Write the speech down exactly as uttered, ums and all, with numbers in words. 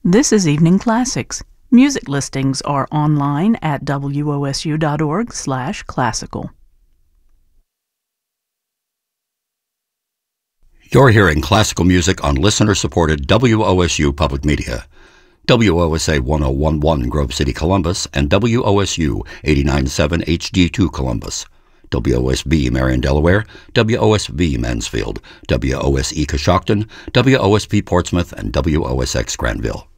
This is Evening Classics. Music listings are online at W O S U dot org slash classical. You're hearing classical music on listener-supported W O S U Public Media. W O S A one oh one point one Grove City, Columbus, and W O S U eighty-nine point seven H D two Columbus. W O S B Marion, Delaware, W O S V Mansfield, W O S E Coshocton, W O S P Portsmouth, and W O S X Granville.